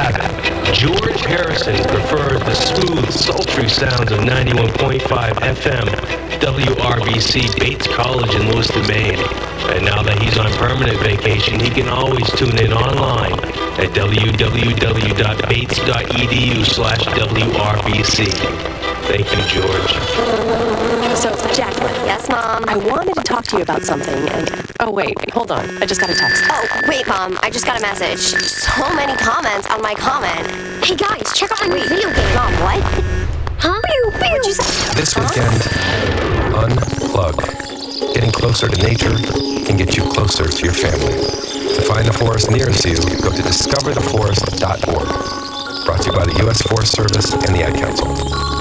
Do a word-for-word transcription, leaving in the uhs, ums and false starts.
have it. George Harrison prefers the smooth, sultry sounds of ninety-one point five F M, W R B C Bates College in Lewiston, Maine. And now that he's on permanent vacation, he can always tune in online at w w w dot bates dot e d u slash W R B C. Thank you, George. So, Jacqueline. Yes, Mom? I wanted to talk to you about something, and... Oh, wait, hold on. I just got a text. Oh, wait, Mom. I just got a message. So many comments on my comment. Hey, guys, check out my new video game. Mom, what? Huh? Pew, pew. What'd you say? This weekend, unplug. Getting closer to nature can get you closer to your family. To find the forest nearest you, go to discover the forest dot org. Brought to you by the U S Forest Service and the Ad Council.